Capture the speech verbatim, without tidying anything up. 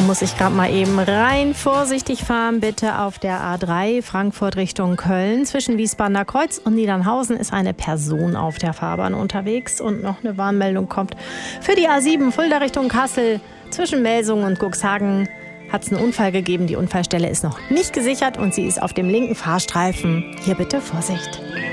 Muss ich gerade mal eben rein. Vorsichtig fahren bitte auf der A drei Frankfurt Richtung Köln. Zwischen Wiesbadener Kreuz und Niedernhausen ist eine Person auf der Fahrbahn unterwegs. Und noch eine Warnmeldung kommt für die A sieben Fulda Richtung Kassel. Zwischen Melsungen und Cuxhagen hat es einen Unfall gegeben. Die Unfallstelle ist noch nicht gesichert und sie ist auf dem linken Fahrstreifen. Hier bitte Vorsicht.